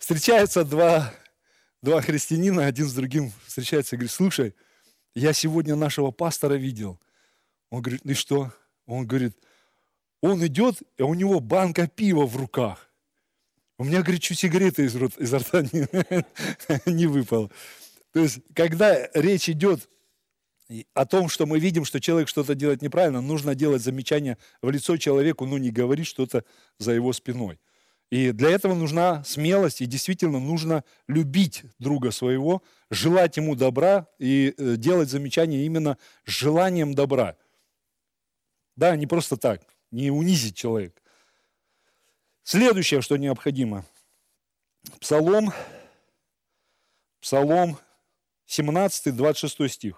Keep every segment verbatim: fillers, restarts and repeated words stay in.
Встречаются два, два христианина, один с другим встречается и говорит: слушай, я сегодня нашего пастора видел. Он говорит: ну и что? Он говорит: он идет, и у него банка пива в руках. У меня, говорит, чуть сигарета из, рот, из рта не, не выпала. То есть, когда речь идет о том, что мы видим, что человек что-то делает неправильно, нужно делать замечание в лицо человеку, но не говорить что-то за его спиной. И для этого нужна смелость, и действительно нужно любить друга своего, желать ему добра и делать замечания именно с желанием добра. Да, не просто так, не унизить человека. Следующее, что необходимо. Псалом, Псалом семнадцатый, двадцать шестой стих.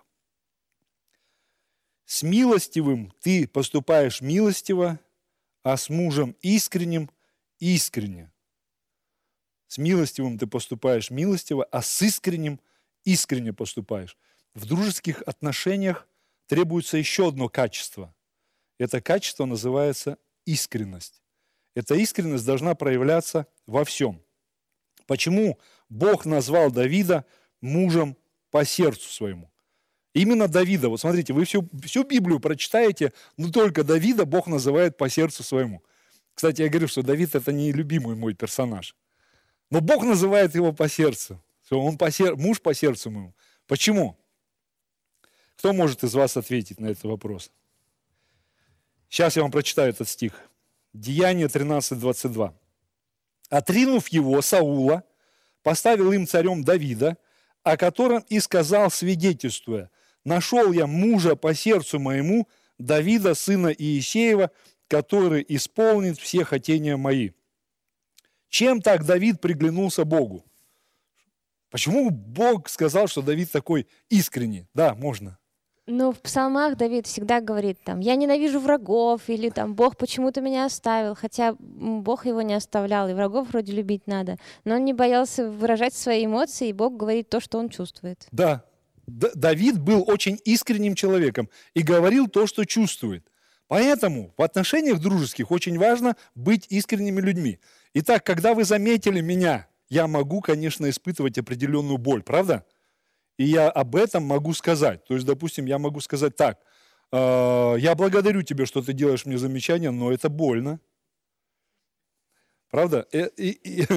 «С милостивым ты поступаешь милостиво, а с мужем искренним искренне». С милостивым ты поступаешь милостиво, а с искренним искренне поступаешь. В дружеских отношениях требуется еще одно качество. Это качество называется искренность. Эта искренность должна проявляться во всем. Почему Бог назвал Давида мужем по сердцу своему? Именно Давида. Вот смотрите, вы всю, всю Библию прочитаете, но только Давида Бог называет по сердцу своему. Кстати, я говорю, что Давид – это не любимый мой персонаж. Но Бог называет его по сердцу. Он по сер... муж по сердцу моему. Почему? Кто может из вас ответить на этот вопрос? Сейчас я вам прочитаю этот стих. Деяния тринадцать, двадцать два. «Отринув его, Саула, поставил им царем Давида, о котором и сказал, свидетельствуя: нашел я мужа по сердцу моему, Давида, сына Иисеева, который исполнит все хотения мои». Чем так Давид приглянулся Богу? Почему Бог сказал, что Давид такой искренний? Да, можно. Ну, в псалмах Давид всегда говорит, там, я ненавижу врагов, или там, Бог почему-то меня оставил, хотя Бог его не оставлял, и врагов вроде любить надо. Но он не боялся выражать свои эмоции, и Бог говорит то, что он чувствует. Да, Д- Давид был очень искренним человеком и говорил то, что чувствует. Поэтому в отношениях дружеских очень важно быть искренними людьми. Итак, когда вы заметили меня, я могу, конечно, испытывать определенную боль, правда? И я об этом могу сказать. То есть, допустим, я могу сказать так: э, я благодарю тебя, что ты делаешь мне замечания, но это больно. Правда? Э, и, и,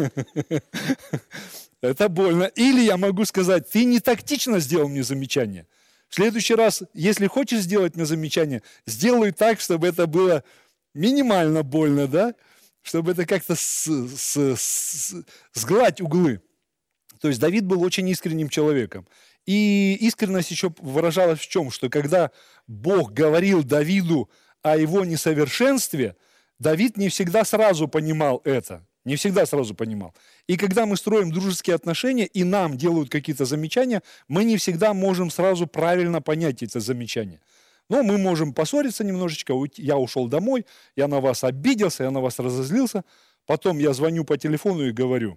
это больно. Или я могу сказать: ты не тактично сделал мне замечание. В следующий раз, если хочешь сделать мне замечание, сделай так, чтобы это было минимально больно, да? Чтобы это как-то с, с, с, сгладить углы. То есть Давид был очень искренним человеком. И искренность еще выражалась в чем? Что когда Бог говорил Давиду о его несовершенстве, Давид не всегда сразу понимал это. Не всегда сразу понимал. И когда мы строим дружеские отношения, и нам делают какие-то замечания, мы не всегда можем сразу правильно понять эти замечания. Но мы можем поссориться немножечко, я ушел домой, я на вас обиделся, я на вас разозлился, потом я звоню по телефону и говорю: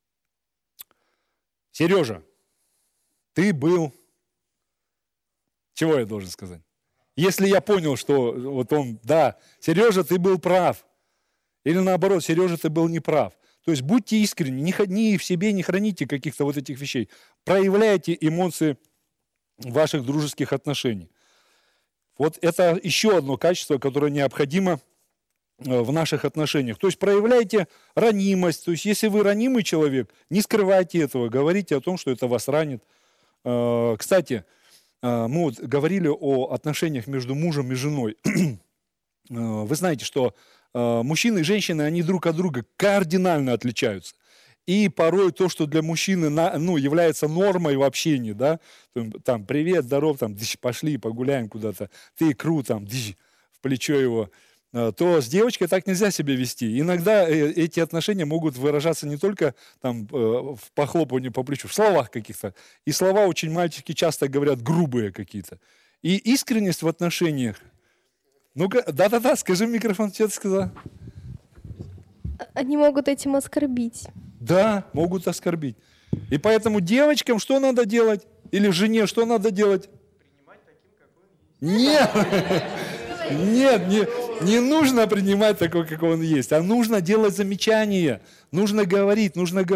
Сережа, ты был... Чего я должен сказать? Если я понял, что вот он, да, Сережа, ты был прав. Или наоборот, Сережа, ты был неправ. То есть будьте искренни, не, не в себе не храните каких-то вот этих вещей. Проявляйте эмоции ваших дружеских отношений. Вот это еще одно качество, которое необходимо в наших отношениях. То есть проявляйте ранимость. То есть если вы ранимый человек, не скрывайте этого, говорите о том, что это вас ранит. Кстати, мы вот говорили о отношениях между мужем и женой. Вы знаете, что мужчины и женщины, они друг от друга кардинально отличаются. И порой то, что для мужчины ну, является нормой в общении, да, там, привет, здоров, там, пошли погуляем куда-то, ты крут, там, в плечо его, то с девочкой так нельзя себя вести. Иногда эти отношения могут выражаться не только там, в похлопывании по плечу, в словах каких-то. И слова очень мальчики часто говорят грубые какие-то. И искренность в отношениях. Ну-ка, да-да-да, скажи в микрофон, что ты сказала? Они могут этим оскорбить. Да, могут оскорбить. И поэтому девочкам что надо делать? Или жене что надо делать? Принимать таким, какой он есть. Нет, нет, не, не нужно принимать такой, какой он есть, а нужно делать замечания, нужно говорить, нужно говорить.